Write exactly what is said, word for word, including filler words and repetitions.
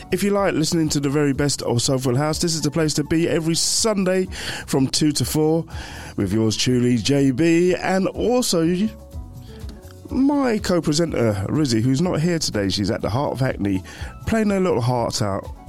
If you like listening to the very best of Soulful House, this is the place to be every Sunday from two to four with yours truly, J B, and also my co-presenter, Rizzy, who's not here today. She's at the Heart of Hackney, playing her little heart out